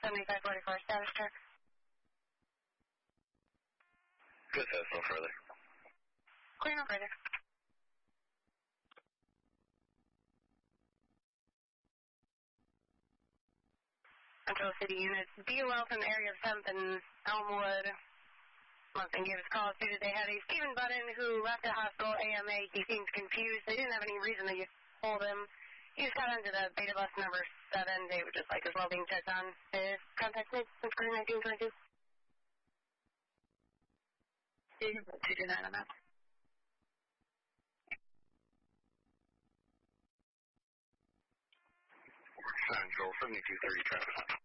7544, status check. Good, that's no further. Clear operator. Central City units, DOL from the area of 7th and Elmwood. Mustang gave us a call stated they had a Stephen Button who left the hospital AMA. He seemed confused. They didn't have any reason to hold him. He just got onto the beta bus number 7. They would just like his well-being checked on. Contact made since 1922. You can put 229 on that. Central 7230 traffic.